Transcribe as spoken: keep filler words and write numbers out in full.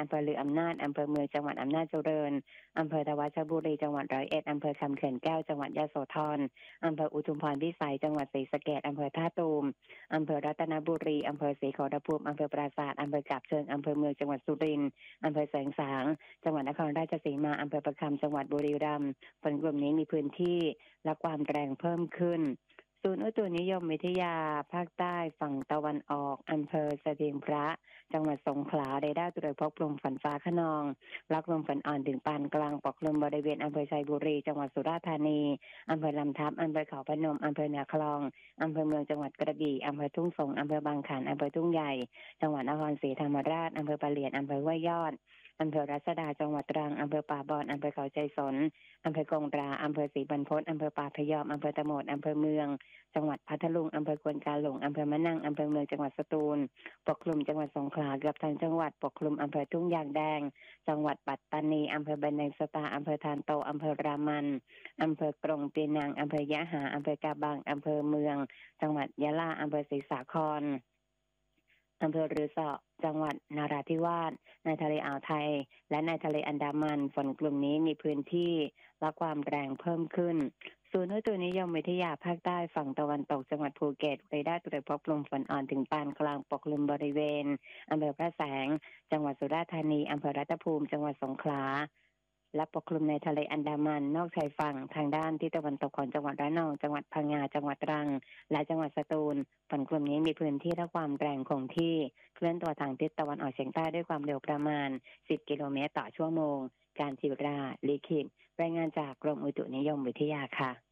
อำเภอลืออำนาจอำเภอเมืองจังหวัดอำนาจเจริญอำเภอทวัชบุรีจังหวัดร้อยเอ็ดอำเภอคำเขื่อนแก้วจังหวัดยโสธรอำเภออุทุมพรพิสัยจังหวัดศรีสะเกษอำเภอท่าตูมอำเภอรัตนบุรีอำเภอศรีขอรภูมิอำเภอปราสาทอำเภอกาบเชิงอำเภอเมืองจังหวัดสุรินทร์อำเภอแสงสางจังหวัดนครราชสีมาอำเภอประคำจังหวัดบุรีรัมย์ฝนกลุ่มนี้มีพื้นที่และความแรงเพิ่มขึ้นศูนย์อุตุนิยมวิทยาภาคใต้ฝั่งตะวันออกอำเภอสถิงพระจังหวัดสงขลาเรดาร์ตรวจพบลมฝนฟ้าคะนองลักลมฝนอ่อนถึงปานกลางปกคลุมบริเวณอำเภอชัยบุรีจังหวัดสุราษฎร์ธานีอำเภอลำทับอำเภอเขาพนมอำเภอเหนือคลองอำเภอเมืองจังหวัดกระบี่อำเภอทุ่งสงอำเภอบางขันอำเภอทุ่งใหญ่จังหวัดนครศรีธรรมราชอำเภอปะเหลียนอำเภอห้วยยอดอำเภอรัศดาจังหวัดตรังอำเภอป่าบอนอำเภอเขาใจสนอำเภอกงตราอำเภอศรีบรรพตอำเภอป่าพยอมอำเภอตะโหมดอำเภอเมืองจังหวัดพัทลุงอำเภอควนกาหลงอำเภอมะนังอำเภอเมืองจังหวัดสตูลปกคลุมจังหวัดสงขลาเกือบทั้งจังหวัดปกคลุมอำเภอทุ่งยางแดงจังหวัดปัตตานีอำเภอบันไดสตาอำเภอทานโตอำเภอรามันอำเภอกรงปีนังอำเภอยะหาอำเภอกาบังอำเภอเมืองจังหวัดยะลาอำเภอศรีสาครอำเภอรือสอจังหวัดนราธิวาสในทะเลอ่าวไทยและในทะเลอันดามันฝนกลุ่มนี้มีพื้นที่และความแรงเพิ่มขึ้นศูนย์อุตุนิยมวิทยาภาคใต้ฝั่งตะวันตกจังหวัดภูเก็ตเรดาร์ตรวจพบลมฝนอ่อนถึงปานกลางปกคลุมบริเวณอำเภอพระแสงจังหวัดสุราษฎร์ธานีอำเภอรัตภูมิจังหวัดสงขลาและปกคลุมในทะเลอันดามันนอกชายฝั่งทางด้านที่ตะวันตกของจังหวัดระนองจังหวัดพังงาจังหวัดตรังและจังหวัดสตูลฝนกลุ่มนี้มีพื้นที่และความแรงคงที่เคลื่อนตัวทางทิศตะวันออกเฉียงใต้ด้วยความเร็วประมาณสิบกิโลเมตรต่อชั่วโมงการจิราลีขิตรายงานจากกรมอุตุนิยมวิทยาค่ะ